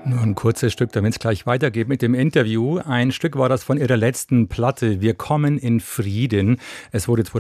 Nur ein kurzes Stück, damit es gleich weitergeht mit dem Interview. Ein Stück war das von ihrer letzten Platte, Wir kommen in Frieden. Es wurde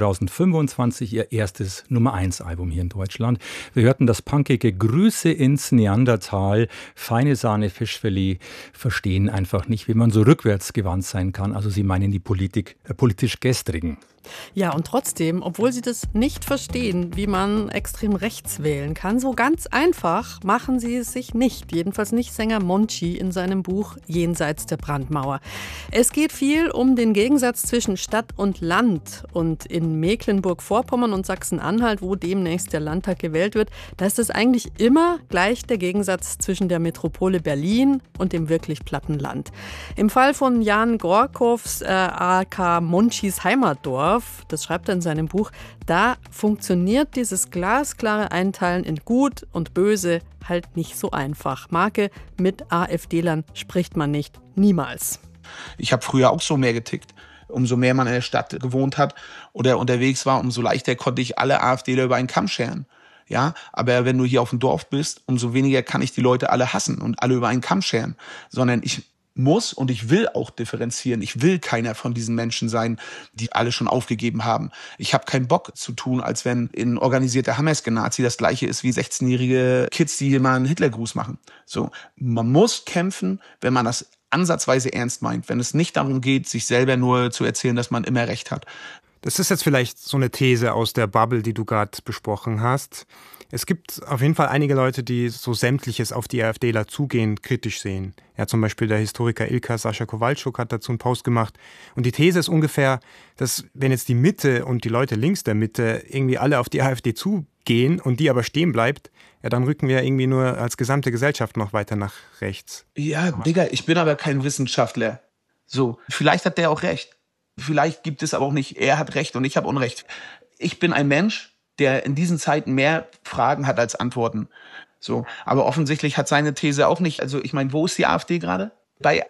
2025 ihr erstes Nummer-1-Album hier in Deutschland. Wir hörten das punkige Grüße ins Neandertal. Feine Sahne, Fischfilet verstehen einfach nicht, wie man so rückwärtsgewandt sein kann. Also sie meinen die politisch Gestrigen. Ja, und trotzdem, obwohl sie das nicht verstehen, wie man extrem rechts wählen kann, so ganz einfach machen sie es sich nicht. Jedenfalls nicht Sänger Monchi in seinem Buch Jenseits der Brandmauer. Es geht viel um den Gegensatz zwischen Stadt und Land. Und in Mecklenburg-Vorpommern und Sachsen-Anhalt, wo demnächst der Landtag gewählt wird, da ist es eigentlich immer gleich der Gegensatz zwischen der Metropole Berlin und dem wirklich platten Land. Im Fall von Jan Gorkows aka Monchis Heimatdorf, das schreibt er in seinem Buch, da funktioniert dieses glasklare Einteilen in Gut und Böse halt nicht so einfach. Marke, mit AfD-Lern spricht man nicht. Niemals. Ich habe früher auch so mehr getickt. Umso mehr man in der Stadt gewohnt hat oder unterwegs war, umso leichter konnte ich alle AfDler über einen Kamm scheren. Ja, aber wenn du hier auf dem Dorf bist, umso weniger kann ich die Leute alle hassen und alle über einen Kamm scheren. Sondern ich muss und ich will auch differenzieren. Ich will keiner von diesen Menschen sein, die alle schon aufgegeben haben. Ich habe keinen Bock zu tun, als wenn ein organisierter Hamas-Nazi das Gleiche ist wie 16-jährige Kids, die hier mal einen Hitlergruß machen. So, man muss kämpfen, wenn man das ansatzweise ernst meint. Wenn es nicht darum geht, sich selber nur zu erzählen, dass man immer recht hat. Das ist jetzt vielleicht so eine These aus der Bubble, die du gerade besprochen hast. Es gibt auf jeden Fall einige Leute, die so Sämtliches auf die AfDler zugehen, kritisch sehen. Ja, zum Beispiel der Historiker Ilka Sascha Kowalczuk hat dazu einen Post gemacht. Und die These ist ungefähr, dass wenn jetzt die Mitte und die Leute links der Mitte irgendwie alle auf die AfD zugehen und die aber stehen bleibt, ja, dann rücken wir irgendwie nur als gesamte Gesellschaft noch weiter nach rechts. Ja, Digga, ich bin aber kein Wissenschaftler. So, vielleicht hat der auch recht. Vielleicht gibt es aber auch nicht, er hat Recht und ich habe Unrecht. Ich bin ein Mensch, der in diesen Zeiten mehr Fragen hat als Antworten. So, aber offensichtlich hat seine These auch nicht, also ich meine, wo ist die AfD gerade? Bei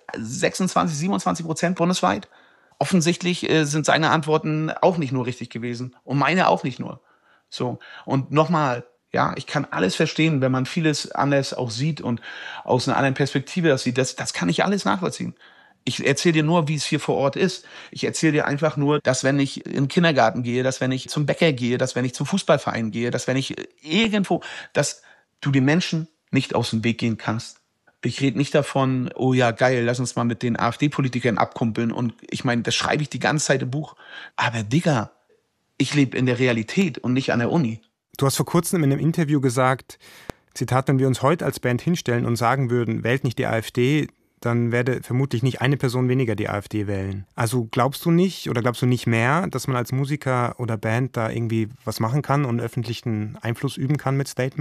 26-27% bundesweit? Offensichtlich sind seine Antworten auch nicht nur richtig gewesen und meine auch nicht nur. So, und nochmal, ja, ich kann alles verstehen, wenn man vieles anders auch sieht und aus einer anderen Perspektive das sieht. Das kann ich alles nachvollziehen. Ich erzähle dir nur, wie es hier vor Ort ist. Ich erzähle dir einfach nur, dass wenn ich in den Kindergarten gehe, dass wenn ich zum Bäcker gehe, dass wenn ich zum Fußballverein gehe, dass wenn ich irgendwo, dass du den Menschen nicht aus dem Weg gehen kannst. Ich rede nicht davon, oh ja, geil, lass uns mal mit den AfD-Politikern abkumpeln. Und ich meine, das schreibe ich die ganze Zeit im Buch. Aber Digga, ich lebe in der Realität und nicht an der Uni. Du hast vor kurzem in einem Interview gesagt, Zitat, wenn wir uns heute als Band hinstellen und sagen würden, wählt nicht die AfD, dann werde vermutlich nicht eine Person weniger die AfD wählen. Also glaubst du nicht oder glaubst du nicht mehr, dass man als Musiker oder Band da irgendwie was machen kann und öffentlichen Einfluss üben kann mit Statements?